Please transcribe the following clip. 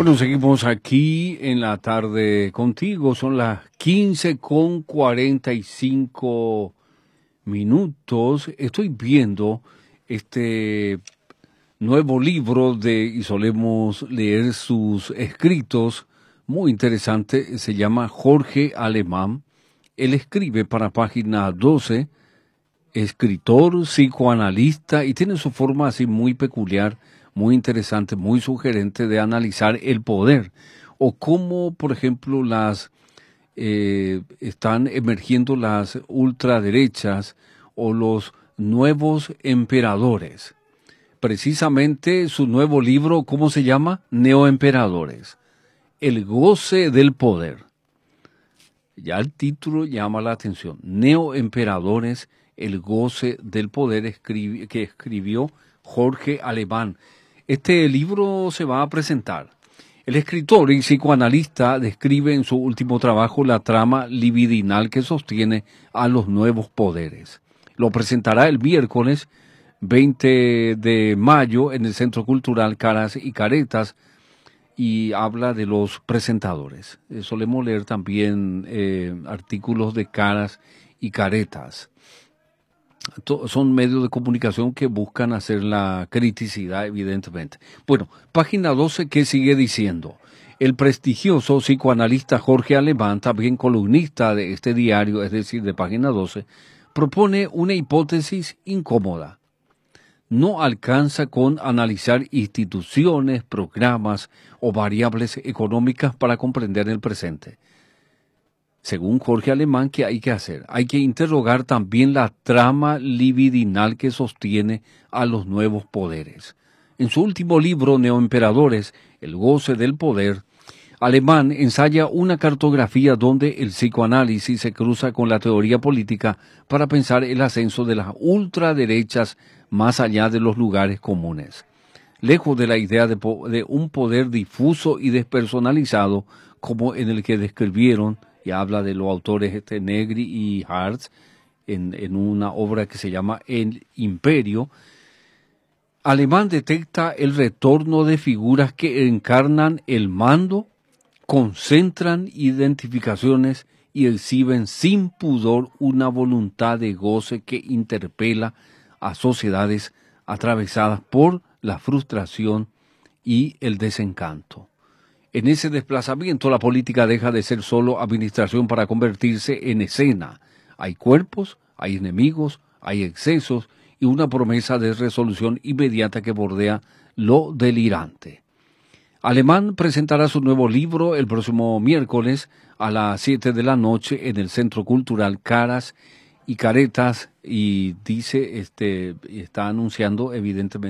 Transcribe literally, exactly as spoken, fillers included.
Bueno, seguimos aquí en la tarde contigo. Son las quince con cuarenta y cinco minutos. Estoy viendo este nuevo libro de, y solemos leer sus escritos, muy interesante. Se llama Jorge Alemán. Él escribe para Página doce, escritor, psicoanalista, y tiene su forma así muy peculiar, muy interesante, muy sugerente de analizar el poder, o cómo, por ejemplo, las eh, están emergiendo las ultraderechas o los nuevos emperadores. Precisamente su nuevo libro, ¿cómo se llama? Neoemperadores. El goce del poder. Ya el título llama la atención. Neoemperadores, el goce del poder, escribi- que escribió Jorge Alemán. Este libro se va a presentar. El escritor y psicoanalista describe en su último trabajo la trama libidinal que sostiene a los nuevos poderes. Lo presentará el miércoles veinte de mayo en el Centro Cultural Caras y Caretas, y habla de los presentadores. Eh, solemos leer también eh, artículos de Caras y Caretas. To- son medios de comunicación que buscan hacer la criticidad, evidentemente. Bueno, página doce, ¿qué sigue diciendo? El prestigioso psicoanalista Jorge Alemán, también columnista de este diario, es decir, de Página doce, propone una hipótesis incómoda. No alcanza con analizar instituciones, programas o variables económicas para comprender el presente. Según Jorge Alemán, ¿qué hay que hacer? Hay que interrogar también la trama libidinal que sostiene a los nuevos poderes. En su último libro, Neoemperadores, el goce del poder, Alemán ensaya una cartografía donde el psicoanálisis se cruza con la teoría política para pensar el ascenso de las ultraderechas más allá de los lugares comunes. Lejos de la idea de, po- de un poder difuso y despersonalizado como en el que describieron, y habla de los autores este, Negri y Hartz, en, en una obra que se llama El Imperio, Alemán detecta el retorno de figuras que encarnan el mando, concentran identificaciones y exhiben sin pudor una voluntad de goce que interpela a sociedades atravesadas por la frustración y el desencanto. En ese desplazamiento la política deja de ser solo administración para convertirse en escena. Hay cuerpos, hay enemigos, hay excesos y una promesa de resolución inmediata que bordea lo delirante. Alemán presentará su nuevo libro el próximo miércoles a las siete de la noche en el Centro Cultural Caras y Caretas, y dice, este, está anunciando evidentemente